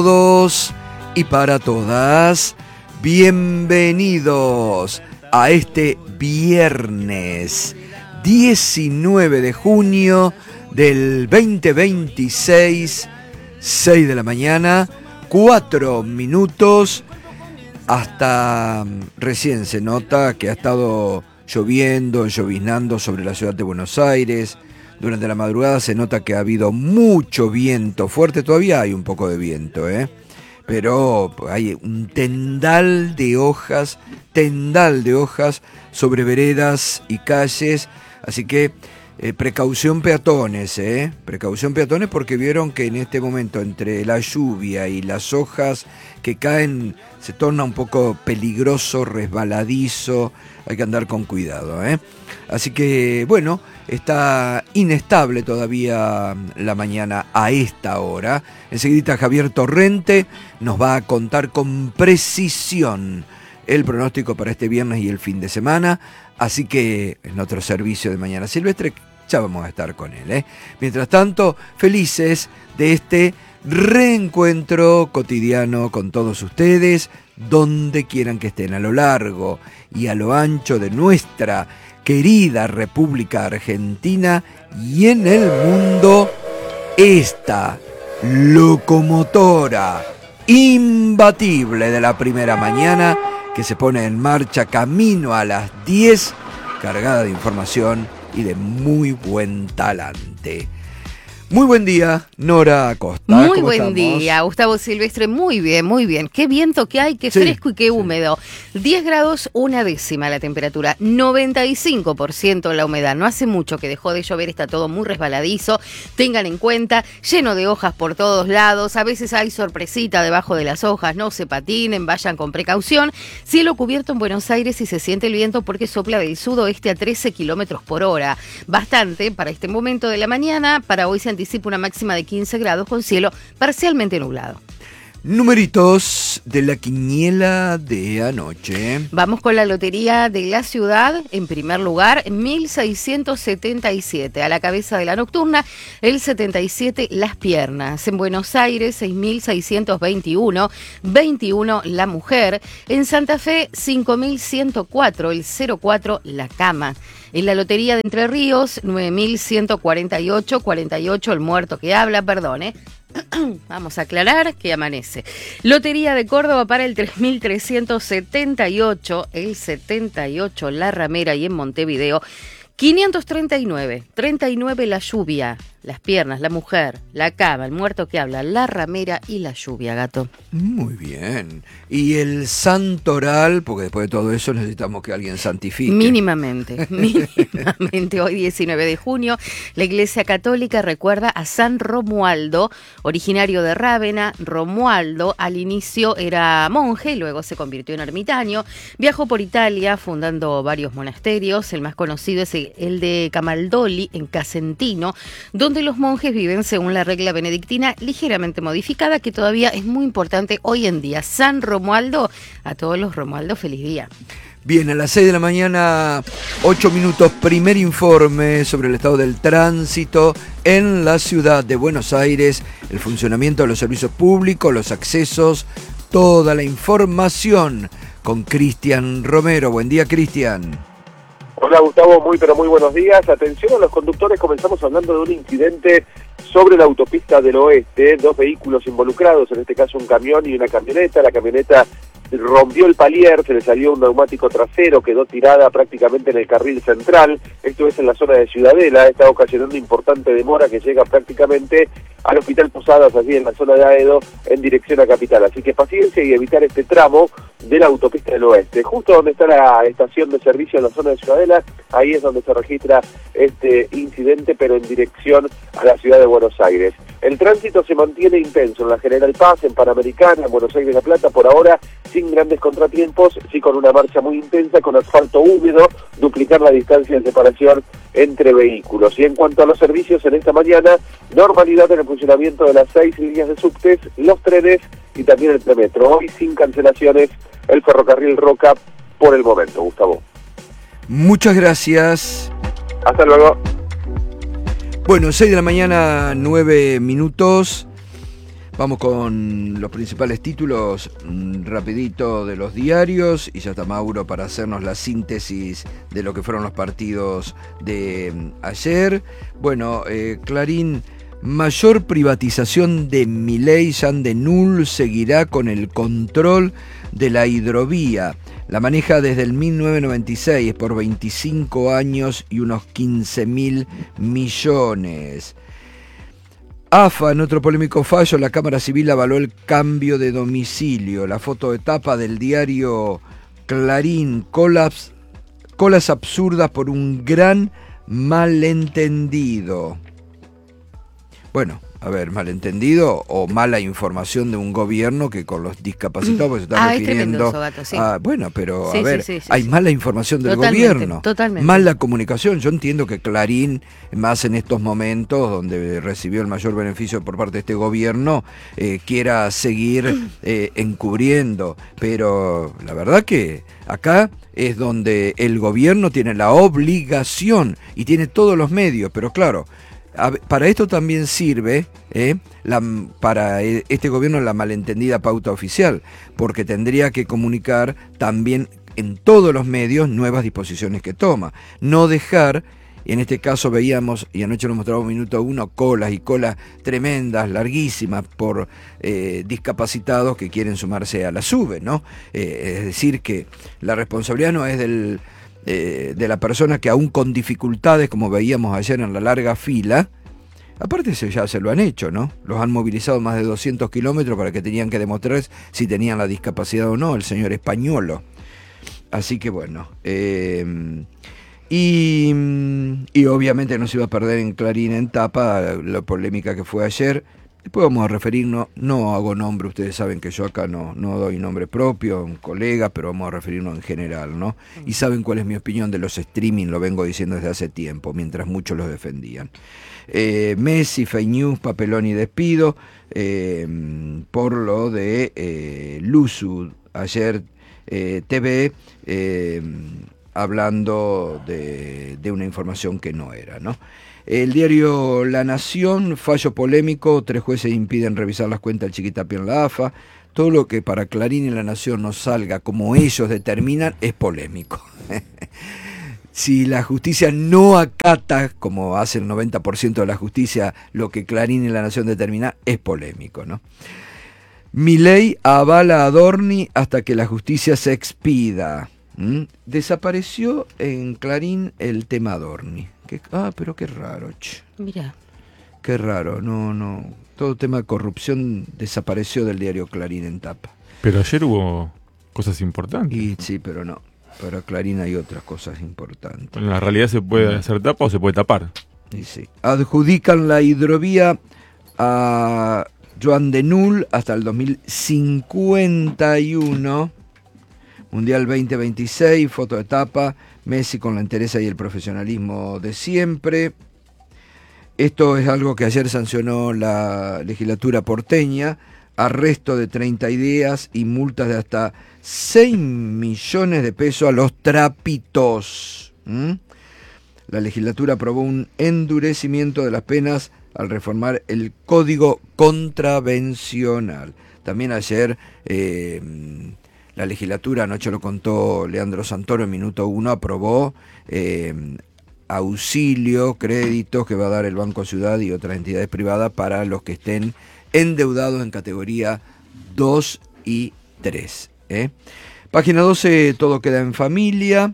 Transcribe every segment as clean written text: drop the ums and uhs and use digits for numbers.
Todos y para todas, bienvenidos a este viernes 19 de junio del 2026, 6 de la mañana, 4 minutos. Hasta recién se nota que ha estado lloviendo, lloviznando sobre la ciudad de Buenos Aires. Durante la madrugada se nota que ha habido mucho viento fuerte, todavía hay un poco de viento, pero hay un tendal de hojas sobre veredas y calles, así que precaución peatones, porque vieron que en este momento entre la lluvia y las hojas que caen se torna un poco peligroso, resbaladizo, hay que andar con cuidado, Así que bueno, está inestable todavía la mañana a esta hora. Enseguida Javier Torrente nos va a contar con precisión el pronóstico para este viernes y el fin de semana, así que en otro servicio de Mañana Silvestre ya vamos a estar con él, Mientras tanto, felices de este reencuentro cotidiano con todos ustedes, donde quieran que estén, a lo largo y a lo ancho de nuestra querida República Argentina y en el mundo, esta locomotora imbatible de la primera mañana que se pone en marcha camino a las 10, cargada de información y de muy buen talante. Muy buen día, Nora Acosta. Muy buen día, Gustavo Silvestre. Muy bien, muy bien. Qué viento que hay, qué fresco y qué húmedo. 10 grados, 1/10 la temperatura, 95% la humedad. No hace mucho que dejó de llover, está todo muy resbaladizo. Tengan en cuenta, lleno de hojas por todos lados. A veces hay sorpresita debajo de las hojas, no se patinen, vayan con precaución. Cielo cubierto en Buenos Aires y se siente el viento porque sopla del sudoeste a 13 kilómetros por hora. Bastante para este momento de la mañana. Para hoy se anticipa una máxima de 15 grados con cielo parcialmente nublado. Numeritos de la quiniela de anoche. Vamos con la lotería de la ciudad. En primer lugar, 1677. A la cabeza de la nocturna, el 77, las piernas. En Buenos Aires, 6621. 21, la mujer. En Santa Fe, 5104. El 04, la cama. En la lotería de Entre Ríos, 9148. 48, el muerto que habla, perdone. Vamos a aclarar que amanece. Lotería de Córdoba para el 3378, el 78, la ramera, y en Montevideo 539, 39, la lluvia, las piernas, la mujer, la cama, el muerto que habla, la ramera y la lluvia, gato. Muy bien. Y el santoral, porque después de todo eso necesitamos que alguien santifique. Mínimamente. Hoy 19 de junio, la Iglesia Católica recuerda a San Romualdo, originario de Rávena. Romualdo al inicio era monje, luego se convirtió en ermitaño. Viajó por Italia fundando varios monasterios. El más conocido es el de Camaldoli, en Casentino, donde los monjes viven según la regla benedictina ligeramente modificada, que todavía es muy importante hoy en día. San Romualdo, a todos los Romualdos, feliz día. Bien, a las 6 de la mañana, 8 minutos, primer informe sobre el estado del tránsito en la ciudad de Buenos Aires, el funcionamiento de los servicios públicos, los accesos, toda la información con Cristian Romero. Buen día, Cristian. Hola Gustavo, muy buenos días. Atención a los conductores, comenzamos hablando de un incidente sobre la autopista del Oeste, 2 vehículos involucrados, en este caso un camión y una camioneta. La camioneta rompió el palier, se le salió un neumático trasero, quedó tirada prácticamente en el carril central. Esto es en la zona de Ciudadela, está ocasionando importante demora que llega prácticamente al Hospital Posadas, allí en la zona de Aedo, en dirección a Capital. Así que paciencia y evitar este tramo de la autopista del Oeste. Justo donde está la estación de servicio en la zona de Ciudadela, ahí es donde se registra este incidente, pero en dirección a la ciudad de Buenos Aires. El tránsito se mantiene intenso en la General Paz, en Panamericana, en Buenos Aires La Plata, por ahora sin grandes contratiempos, sí con una marcha muy intensa, con asfalto húmedo, duplicar la distancia de separación entre vehículos. Y en cuanto a los servicios en esta mañana, normalidad en el funcionamiento de las 6 líneas de subtes, los trenes y también el premetro. Hoy sin cancelaciones el ferrocarril Roca por el momento, Gustavo. Muchas gracias. Hasta luego. Bueno, 6 de la mañana, 9 minutos. Vamos con los principales títulos rapidito de los diarios y ya está Mauro para hacernos la síntesis de lo que fueron los partidos de ayer. Bueno, Clarín, mayor privatización de Milei, Jean de Null seguirá con el control de la hidrovía. La maneja desde el 1996 por 25 años y unos 15.000 millones. AFA, en otro polémico fallo, la Cámara Civil avaló el cambio de domicilio. La foto de tapa del diario Clarín, colas absurdas por un gran malentendido. Bueno, a ver, malentendido o mala información de un gobierno que con los discapacitados se está refiriendo. Es tremendo, sí. Bueno, pero sí, a ver, sí, hay mala información del gobierno, totalmente. mala comunicación. Yo entiendo que Clarín, más en estos momentos donde recibió el mayor beneficio por parte de este gobierno, quiera seguir encubriendo, pero la verdad que acá es donde el gobierno tiene la obligación y tiene todos los medios, pero claro, para esto también sirve para este gobierno la malentendida pauta oficial, porque tendría que comunicar también en todos los medios nuevas disposiciones que toma. No dejar, en este caso veíamos, y anoche lo mostraba Minuto 1, colas y colas tremendas, larguísimas, por discapacitados que quieren sumarse a la SUBE, ¿no? Es decir, que la responsabilidad no es de la persona que aún con dificultades, como veíamos ayer en la larga fila, aparte ya se lo han hecho, ¿no? Los han movilizado más de 200 kilómetros para que tenían que demostrar si tenían la discapacidad o no, el señor Españolo. Así que bueno, y obviamente no se iba a perder en Clarín en tapa la polémica que fue ayer. Después vamos a referirnos, no hago nombre, ustedes saben que yo acá no doy nombre propio, un colega, pero vamos a referirnos en general, ¿no? Y saben cuál es mi opinión de los streaming, lo vengo diciendo desde hace tiempo, mientras muchos los defendían. Messi, fake news, papelón y despido, por lo de Luzu, ayer TV, hablando de una información que no era, ¿no? El diario La Nación, fallo polémico, 3 jueces impiden revisar las cuentas del Chiquitapia en la AFA. Todo lo que para Clarín y La Nación no salga como ellos determinan es polémico. Si la justicia no acata, como hace el 90% de la justicia, lo que Clarín y La Nación determina, es polémico, ¿no? Milei avala a Dorni hasta que la justicia se expida. Desapareció en Clarín el tema Dorni. Pero qué raro, Mira. Qué raro, no. Todo tema de corrupción desapareció del diario Clarín en tapa. Pero ayer hubo cosas importantes. Y sí, pero no. Para Clarín hay otras cosas importantes. En la realidad se puede hacer tapa o se puede tapar. Y sí. Adjudican la hidrovía a Jean de Null hasta el 2051. Mundial 2026, foto de tapa, Messi con la entereza y el profesionalismo de siempre. Esto es algo que ayer sancionó la legislatura porteña, arresto de 30 ideas y multas de hasta 6 millones de pesos a los trapitos. La legislatura aprobó un endurecimiento de las penas al reformar el Código Contravencional. También ayer la legislatura, anoche lo contó Leandro Santoro en Minuto 1, aprobó auxilio, créditos que va a dar el Banco Ciudad y otras entidades privadas para los que estén endeudados en categoría 2 y 3. Página 12, todo queda en familia.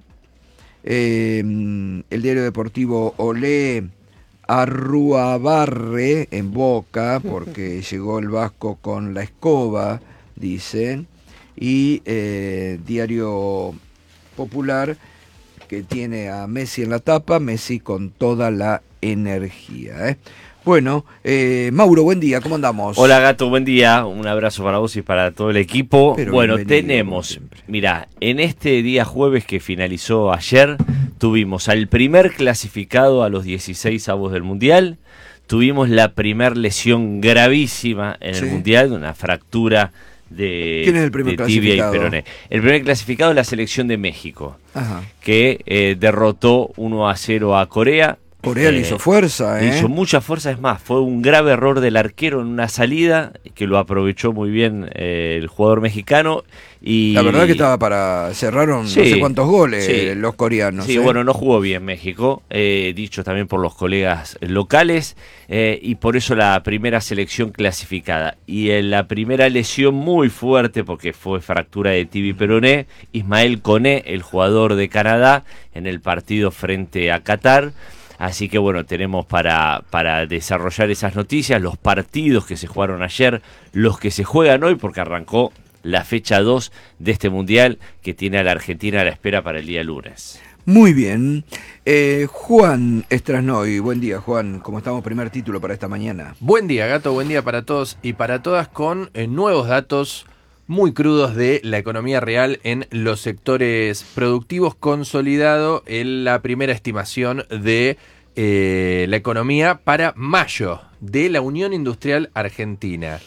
El diario deportivo Olé Arruabarre en Boca, porque llegó el Vasco con la escoba, dicen. Y diario Popular, que tiene a Messi en la tapa, Messi con toda la energía. Bueno, Mauro, buen día, ¿cómo andamos? Hola Gato, buen día, un abrazo para vos y para todo el equipo. Pero bueno, tenemos, mirá, en este día jueves que finalizó ayer, tuvimos al primer clasificado a los 16avos del Mundial, tuvimos la primer lesión gravísima en el Mundial, una fractura ¿Quién es el primer tibia y peroné. El primer clasificado es la selección de México, Ajá. que derrotó 1-0 a Corea. Corea le hizo fuerza, Le hizo mucha fuerza, es más, fue un grave error del arquero en una salida que lo aprovechó muy bien el jugador mexicano. Y la verdad que estaba cerraron no sé cuántos goles los coreanos. Sí, bueno, no jugó bien México, dicho también por los colegas locales, y por eso la primera selección clasificada. Y en la primera lesión muy fuerte, porque fue fractura de tibia y peroné, Ismael Koné, el jugador de Canadá, en el partido frente a Qatar. Así que bueno, tenemos para desarrollar esas noticias, los partidos que se jugaron ayer, los que se juegan hoy, porque arrancó la fecha 2 de este Mundial que tiene a la Argentina a la espera para el día lunes. Muy bien. Juan Strasnoy, buen día Juan, ¿cómo estamos? Primer título para esta mañana. Buen día Gato, buen día para todos y para todas con nuevos datos muy crudos de la economía real en los sectores productivos, consolidado en la primera estimación de la economía para mayo de la Unión Industrial Argentina.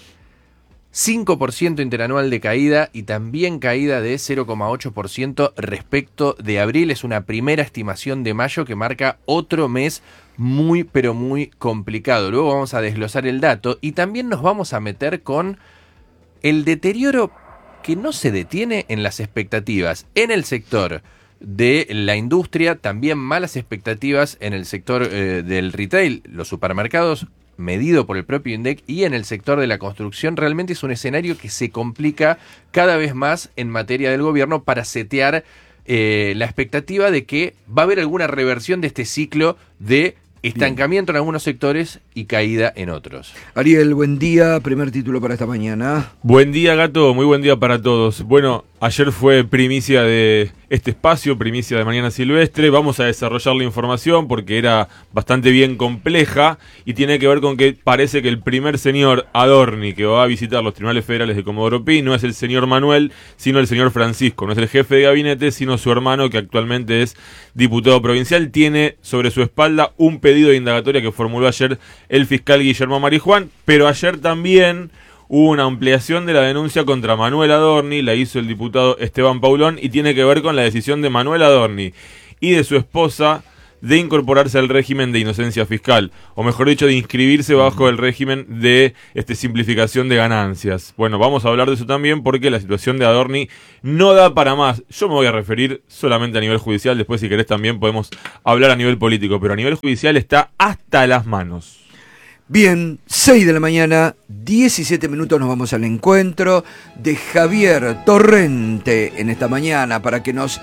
5% interanual de caída y también caída de 0,8% respecto de abril. Es una primera estimación de mayo que marca otro mes muy pero muy complicado. Luego vamos a desglosar el dato y también nos vamos a meter con el deterioro que no se detiene en las expectativas en el sector de la industria, también malas expectativas en el sector del retail, los supermercados, medido por el propio INDEC, y en el sector de la construcción. Realmente es un escenario que se complica cada vez más en materia del gobierno para setear la expectativa de que va a haber alguna reversión de este ciclo de estancamiento en algunos sectores y caída en otros. Ariel, buen día, primer título para esta mañana. Buen día, Gato, muy buen día para todos. Bueno, ayer fue primicia de este espacio, primicia de Mañana Silvestre. Vamos a desarrollar la información porque era bastante bien compleja y tiene que ver con que parece que el primer señor Adorni que va a visitar los tribunales federales de Comodoro Pi no es el señor Manuel, sino el señor Francisco. No es el jefe de gabinete, sino su hermano, que actualmente es diputado provincial. Tiene sobre su espalda un pedido de indagatoria que formuló ayer el fiscal Guillermo Marijuán, pero ayer también hubo una ampliación de la denuncia contra Manuel Adorni, la hizo el diputado Esteban Paulón, y tiene que ver con la decisión de Manuel Adorni y de su esposa de incorporarse al régimen de inocencia fiscal, o mejor dicho, de inscribirse bajo el régimen de simplificación de ganancias. Bueno, vamos a hablar de eso también porque la situación de Adorni no da para más. Yo me voy a referir solamente a nivel judicial, después si querés también podemos hablar a nivel político, pero a nivel judicial está hasta las manos. Bien, 6 de la mañana, 17 minutos, nos vamos al encuentro de Javier Torrente en esta mañana para que nos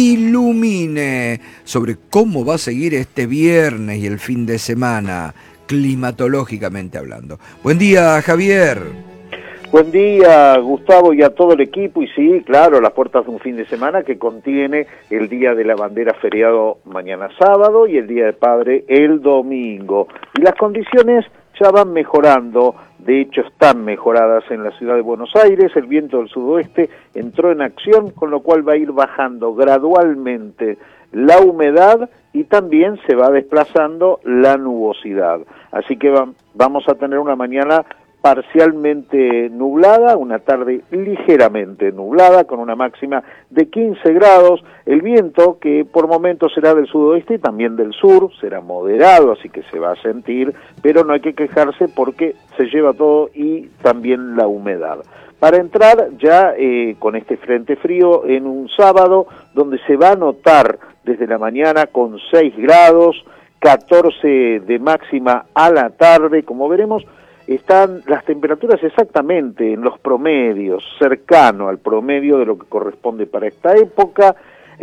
ilumine sobre cómo va a seguir este viernes y el fin de semana, climatológicamente hablando. Buen día, Javier. Buen día, Gustavo, y a todo el equipo. Y sí, claro, las puertas de un fin de semana que contiene el Día de la Bandera feriado mañana sábado y el Día del Padre el domingo. Y las condiciones ya van mejorando, de hecho están mejoradas en la ciudad de Buenos Aires. El viento del sudoeste entró en acción, con lo cual va a ir bajando gradualmente la humedad y también se va desplazando la nubosidad. Así que vamos a tener una mañana parcialmente nublada, una tarde ligeramente nublada, con una máxima de 15 grados. El viento, que por momentos será del sudoeste y también del sur, será moderado, así que se va a sentir, pero no hay que quejarse porque se lleva todo y también la humedad. Para entrar ya con este frente frío en un sábado, donde se va a notar desde la mañana con 6 grados, 14 de máxima a la tarde, como veremos, están las temperaturas exactamente en los promedios, cercano al promedio de lo que corresponde para esta época,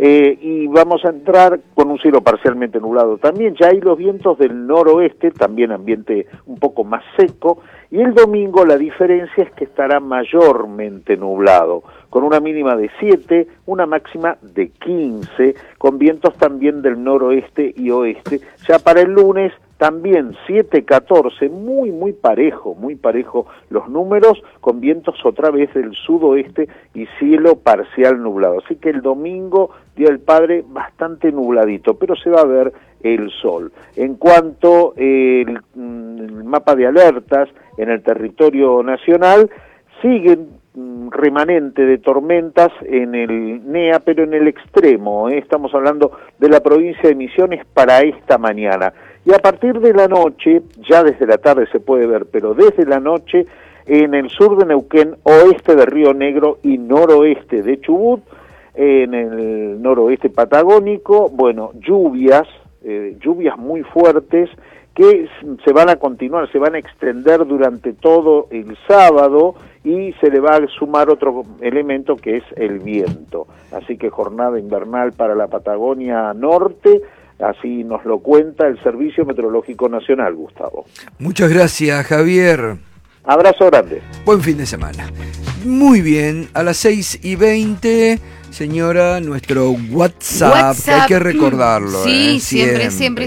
y vamos a entrar con un cielo parcialmente nublado también. Ya hay los vientos del noroeste, también ambiente un poco más seco, y el domingo la diferencia es que estará mayormente nublado, con una mínima de 7, una máxima de 15, con vientos también del noroeste y oeste. Ya para el lunes también 7, 14, muy parejo los números, con vientos otra vez del sudoeste y cielo parcial nublado. Así que el domingo, Día del Padre, bastante nubladito, pero se va a ver el sol. En cuanto el mapa de alertas en el territorio nacional, siguen remanente de tormentas en el NEA, pero en el extremo, Estamos hablando de la provincia de Misiones para esta mañana. y a partir de la noche, ya desde la tarde se puede ver, pero desde la noche, en el sur de Neuquén, oeste de Río Negro y noroeste de Chubut, en el noroeste patagónico, bueno, lluvias muy fuertes que se van a continuar, se van a extender durante todo el sábado y se le va a sumar otro elemento que es el viento. Así que jornada invernal para la Patagonia Norte, así nos lo cuenta el Servicio Meteorológico Nacional, Gustavo. Muchas gracias, Javier. Abrazo grande. Buen fin de semana. Muy bien, a las 6:20, señora, nuestro WhatsApp, que hay que recordarlo. Sí, siempre.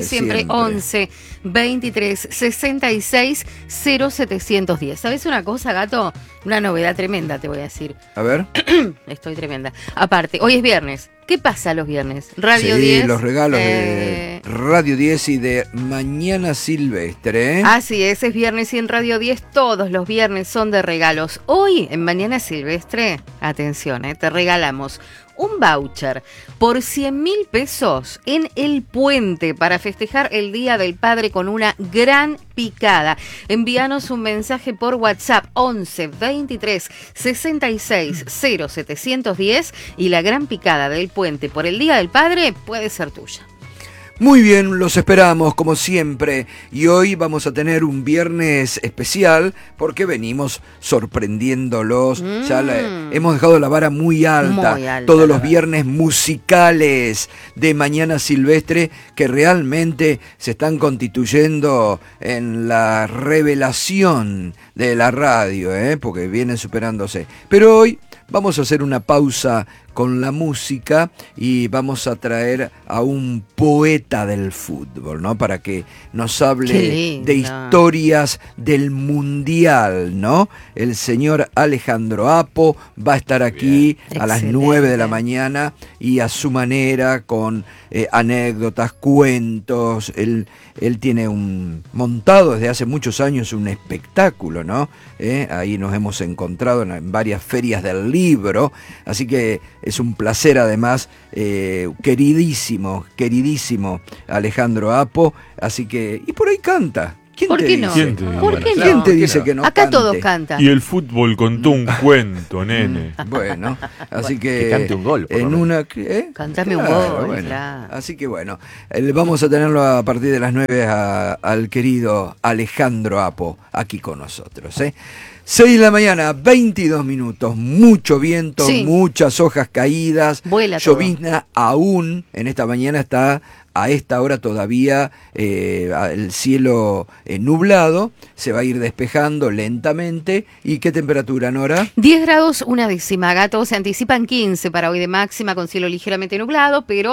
11 23 66 0710. ¿Sabes una cosa, Gato? Una novedad tremenda, te voy a decir. A ver. Estoy tremenda. Aparte, hoy es viernes. ¿Qué pasa los viernes? Radio 10. Sí, los regalos de Radio 10 y de Mañana Silvestre. Así es viernes y en Radio 10 todos los viernes son de regalos. Hoy, en Mañana Silvestre, atención, te regalamos un voucher por 100.000 pesos en El Puente para festejar el Día del Padre con una gran picada. Envíanos un mensaje por WhatsApp 11 23 66 0710 y la gran picada del Puente por el Día del Padre puede ser tuya. Muy bien, los esperamos como siempre y hoy vamos a tener un viernes especial porque venimos sorprendiéndolos. Ya hemos dejado la vara muy alta. Todos los viernes musicales de Mañana Silvestre que realmente se están constituyendo en la revelación de la radio, porque vienen superándose. Pero hoy vamos a hacer una pausa con la música y vamos a traer a un poeta del fútbol, ¿no? Para que nos hable de historias del mundial, ¿no? El señor Alejandro Apo va a estar aquí a las 9 de la mañana y a su manera con anécdotas, cuentos. Él tiene montado desde hace muchos años un espectáculo, ¿no? Ahí nos hemos encontrado en varias ferias del libro, así que es un placer además, queridísimo Alejandro Apo, así que, y por ahí canta. ¿Por qué no? ¿Quién te dice que no? Acá cante? todos cantan. Y el fútbol contó un cuento, nene. Bueno, así que cante un gol. En una, Cántame un gol. Bueno. Claro. Así que bueno, vamos a tenerlo a partir de las 9 al querido Alejandro Apo aquí con nosotros. 6 de la mañana, 22 minutos, mucho viento, muchas hojas caídas, llovizna aún, en esta mañana está a esta hora todavía el cielo nublado, se va a ir despejando lentamente. ¿Y qué temperatura, Nora? 10 grados, una décima, Gato, se anticipan 15 para hoy de máxima con cielo ligeramente nublado, pero